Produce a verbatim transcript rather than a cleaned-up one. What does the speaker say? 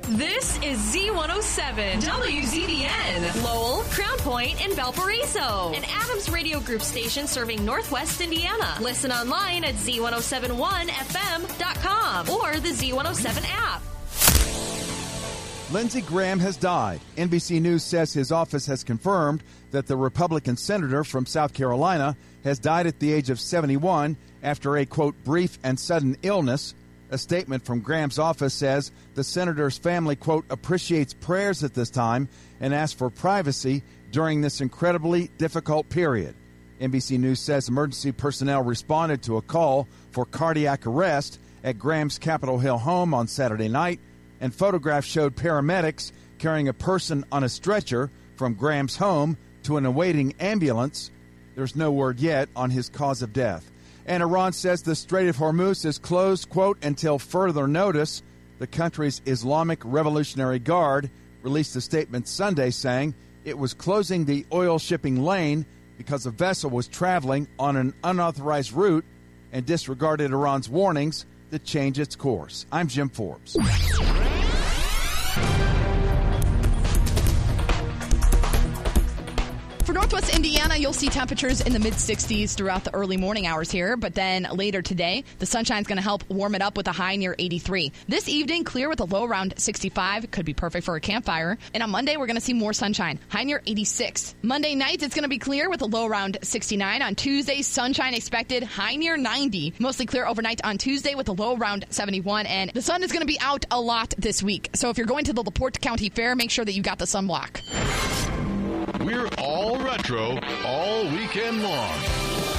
This is Z one oh seven, W Z D N, Lowell, Crown Point, and Valparaiso. An Adams Radio Group station serving Northwest Indiana. Listen online at Z one oh seven one F M dot com or the Z one oh seven app. Lindsey Graham has died. N B C News says his office has confirmed that the Republican senator from South Carolina has died at the age of seventy-one after a, quote, brief and sudden illness. A statement from Graham's office says the senator's family, quote, appreciates prayers at this time and asks for privacy during this incredibly difficult period. N B C News says emergency personnel responded to a call for cardiac arrest at Graham's Capitol Hill home on Saturday night, and photographs showed paramedics carrying a person on a stretcher from Graham's home to an awaiting ambulance. There's no word yet on his cause of death. And Iran says the Strait of Hormuz is closed, quote, until further notice. The country's Islamic Revolutionary Guard released a statement Sunday saying it was closing the oil shipping lane because a vessel was traveling on an unauthorized route and disregarded Iran's warnings to change its course. I'm Jim Forbes. For Northwest Indiana, you'll see temperatures in the mid-sixties throughout the early morning hours here, but then later today, the sunshine's going to help warm it up with a high near eighty-three. This evening, clear with a low around sixty-five. Could be perfect for a campfire. And on Monday, we're going to see more sunshine, high near eighty-six. Monday night, it's going to be clear with a low around sixty-nine. On Tuesday, sunshine expected, high near ninety. Mostly clear overnight on Tuesday with a low around seventy-one. And the sun is going to be out a lot this week. So if you're going to the LaPorte County Fair, make sure that you got the sunblock. We're all retro all weekend long.